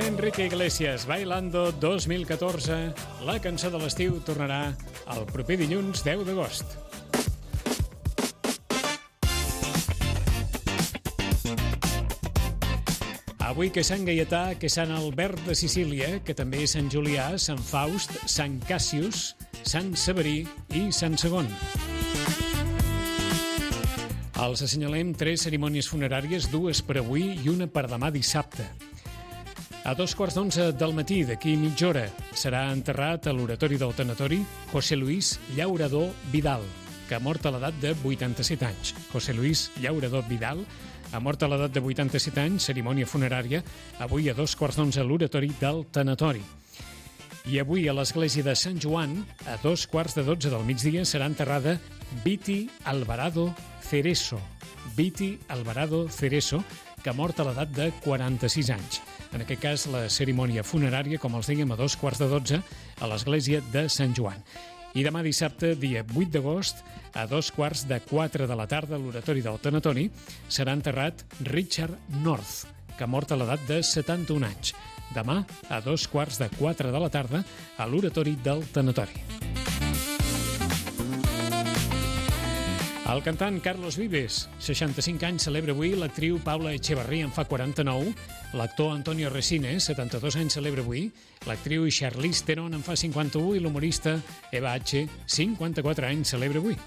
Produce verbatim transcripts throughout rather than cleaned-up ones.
Enrique Iglesias, Bailando dos mil catorze. La cançó de l'estiu tornarà el proper dilluns deu d'agost. Avui que Sant Gaietà, que Sant Albert de Sicília, que també és Sant Julià, Sant Faust, Sant Cassius, Sant Severí i Sant Segon. Els assenyalem tres cerimònies funeràries, dues per avui i una per demà dissabte. A dos quarts d'onze del matí, d'aquí mitja hora, serà enterrat a l'oratori del tanatori José Luis Llaurador Vidal, que ha mort a l'edat de vuitanta-set anys. José Luis Llaurador Vidal ha mort a l'edat de vuitanta-set anys, cerimònia funerària, avui a dos quarts d'onze a l'oratori del tanatori. I avui a l'església de Sant Joan, a dos quarts de dotze del migdia, serà enterrada Viti Alvarado Cereso. Viti Alvarado Cereso, que ha mort a l'edat de quaranta-sis anys. En aquest cas, la cerimònia funerària, com els dèiem, a dos quarts de dotze a l'església de Sant Joan. I demà dissabte, dia vuit d'agost, a dos quarts de quatre de la tarda a l'oratori del tanatori, serà enterrat Richard North, que ha mort a l'edat de setanta-un anys. Demà, a dos quarts de quatre de la tarda, a l'oratori del tanatori. El cantant Carlos Vives, seixanta-cinc anys, celebra avui. L'actriu Paula Echevarría en fa quaranta-nou. L'actor Antonio Resines, setanta-dos anys, celebra avui. L'actriu Charlize Theron en fa cinquanta-u i l'humorista Eva H, cinquanta-quatre anys, celebra avui.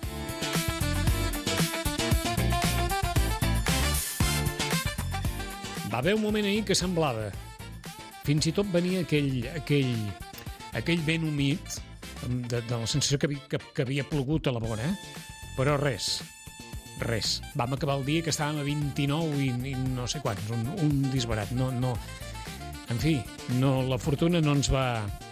Va haver un moment ahir que semblava. Fins i tot venia aquell, aquell, aquell vent humit, de, de la sensació que, que, que havia plogut a la vora, eh? Però res, res. Vam acabar el dia que estàvem a vint-i-nou i, i no sé quants, un, un disbarat. No, no. En fi, no, la fortuna no ens va...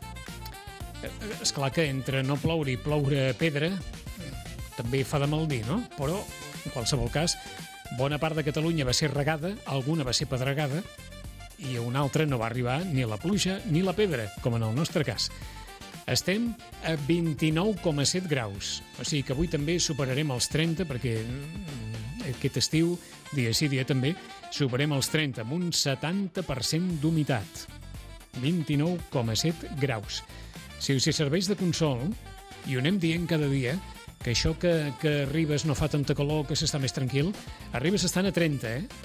Esclar que entre no ploure i ploure pedra també fa de mal dir, no? Però, en qualsevol cas, bona part de Catalunya va ser regada, alguna va ser pedregada i a una altra no va arribar ni la pluja ni la pedra, com en el nostre cas. Estem a vint-i-nou coma set graus, o sigui que avui també superarem els trenta, perquè aquest estiu, dia sí, dia també, superem els trenta, amb un setanta per cent d'humitat. vint-i-nou coma set graus. Si us serveix de consol, i ho anem dient cada dia, que això que, que a Ribes no fa tanta calor, que s'està més tranquil, a Ribes estan a trenta, eh?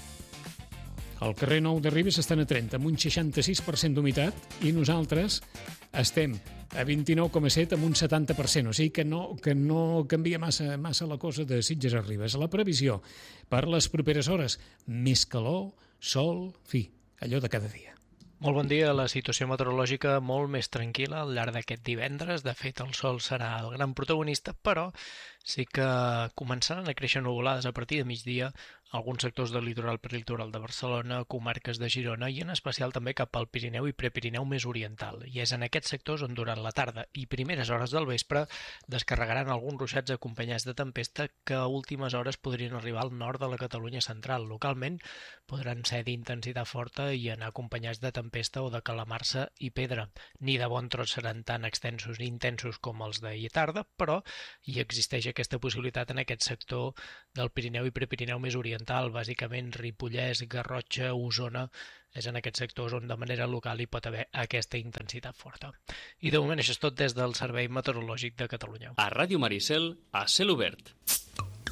Al carrer Nou de Ribes estan a trenta, amb un seixanta-sis per cent d'humitat, i nosaltres estem a vint-i-nou coma set amb un setanta per cent, o sigui que no, que no canvia massa, massa la cosa de Sitges a Ribes. La previsió per les properes hores, més calor, sol, fi, allò de cada dia. Molt bon dia. La situació meteorològica molt més tranquil·la al llarg d'aquest divendres. De fet, el sol serà el gran protagonista, però sí que començaran a créixer nuvolades a partir de migdia alguns sectors del litoral prelitoral de Barcelona, comarques de Girona i en especial també cap al Pirineu i Prepirineu més oriental. I és en aquests sectors on durant la tarda i primeres hores del vespre descarregaran alguns ruixats acompanyats de tempesta que a últimes hores podrien arribar al nord de la Catalunya central. Localment podran ser d'intensitat forta i anar acompanyats de tempesta o de calamarsa i pedra. Ni de bon tros seran tan extensos i intensos com els d'ahir tarda, però hi existeix aquesta possibilitat en aquest sector del Pirineu i Prepirineu més oriental. Bàsicament Ripollès, Garrotxa, Osona, és en aquests sectors on de manera local hi pot haver aquesta intensitat forta. I de moment això és tot des del Servei Meteorològic de Catalunya. A Ràdio Maricel, a cel obert.